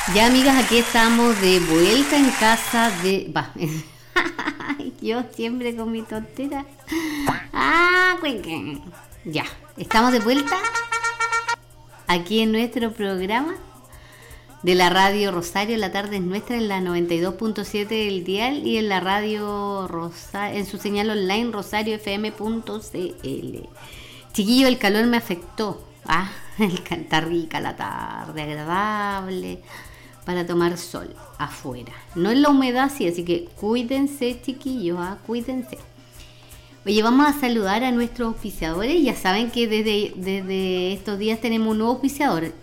Ya, amigas, aquí estamos de vuelta en casa de... Yo siempre con mi tontera. Ya, estamos de vuelta aquí en nuestro programa de la radio Rosario. La tarde es nuestra en la 92.7 del dial y en la radio Rosario, en su señal online rosariofm.cl. Chiquillo, el calor me afectó. Está rica la tarde, agradable para tomar sol afuera. No es la humedad, sí, así que cuídense, chiquillos, cuídense. Oye, vamos a saludar a nuestros auspiciadores. Ya saben que desde estos días tenemos un nuevo auspiciador,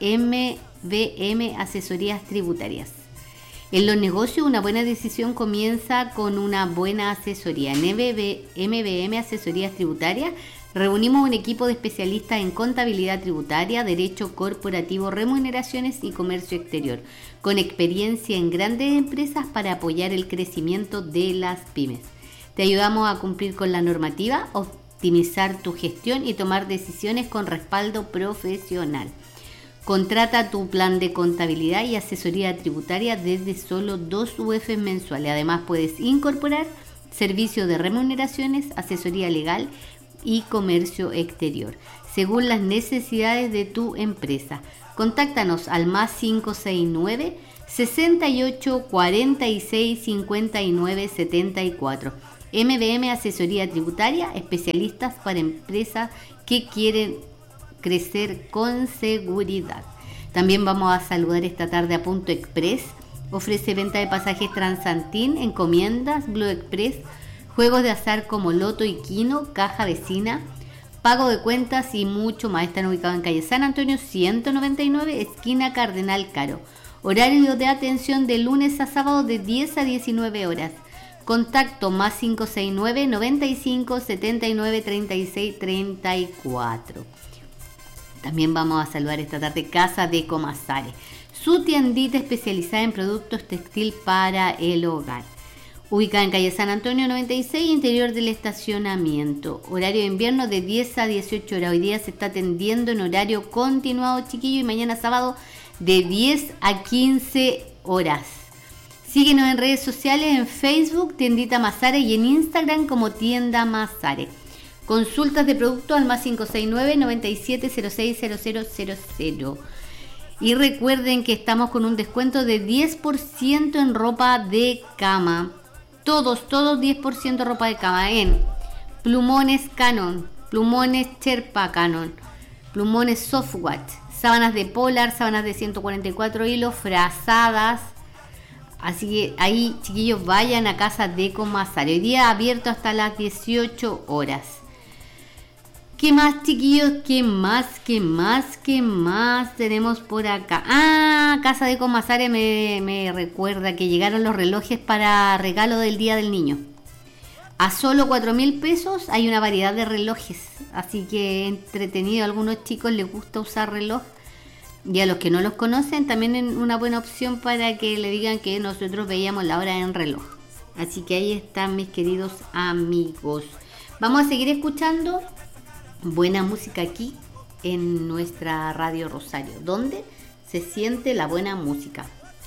MBM Asesorías Tributarias. En los negocios, una buena decisión comienza con una buena asesoría. En MBM Asesorías Tributarias reunimos un equipo de especialistas en contabilidad tributaria, derecho corporativo, remuneraciones y comercio exterior, con experiencia en grandes empresas para apoyar el crecimiento de las pymes. Te ayudamos a cumplir con la normativa, optimizar tu gestión y tomar decisiones con respaldo profesional. Contrata tu plan de contabilidad y asesoría tributaria desde solo 2 UF mensuales. Además, puedes incorporar servicios de remuneraciones, asesoría legal y comercio exterior, según las necesidades de tu empresa. Contáctanos al más 569 68 46 59 74. MBM Asesoría Tributaria, especialistas para empresas que quieren crecer con seguridad. También vamos a saludar esta tarde a Punto Express. Ofrece venta de pasajes Transantín, encomiendas, Blue Express, juegos de azar como Loto y Kino, caja vecina, pago de cuentas y mucho más. Están ubicados en calle San Antonio 199, esquina Cardenal Caro. Horario de atención de lunes a sábado de 10 a 19 horas. Contacto más 569 95 79 36 34. También vamos a saludar esta tarde Casa de Comasare, su tiendita especializada en productos textil para el hogar. Ubicada en calle San Antonio 96, interior del estacionamiento. Horario de invierno de 10 a 18 horas. Hoy día se está atendiendo en horario continuado, chiquillo, y mañana sábado de 10 a 15 horas. Síguenos en redes sociales, en Facebook, Tiendita Masare, y en Instagram como Tienda Masare. Consultas de productos al más 569 97060000. Y recuerden que estamos con un descuento de 10% en ropa de cama. Todos 10% ropa de cama en plumones Canon, plumones Sherpa Canon, plumones Softwatch, sábanas de Polar, sábanas de 144 hilos, frazadas. Así que ahí, chiquillos, vayan a Casa de Comasare. Hoy día abierto hasta las 18 horas. ¿Qué más, chiquillos? ¿Qué más tenemos por acá? Casa de Comasare me recuerda que llegaron los relojes para regalo del Día del Niño. A solo 4.000 pesos hay una variedad de relojes. Así que entretenido, a algunos chicos les gusta usar reloj. Y a los que no los conocen, también es una buena opción para que le digan que nosotros veíamos la hora en reloj. Así que ahí están, mis queridos amigos. Vamos a seguir escuchando buena música aquí en nuestra radio Rosario, donde se siente la buena música.